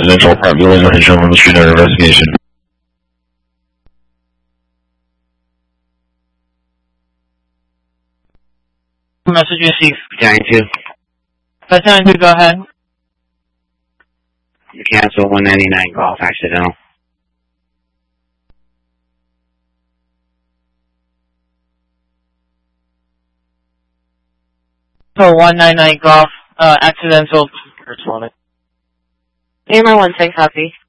residential apartment building on Sherman Street under investigation. Message received. Giant 2. Battalion 2, go ahead. Cancel 199 Golf, accidental. So 199 Golf, accidental. Responding. AMR 1, 10 copy.